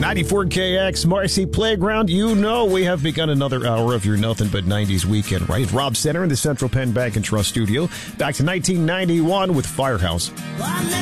94KX Marcy Playground. You know we have begun another hour of your Nothing But 90s weekend, right? Rob Center in the Central Penn Bank and Trust Studio. Back to 1991 with Firehouse.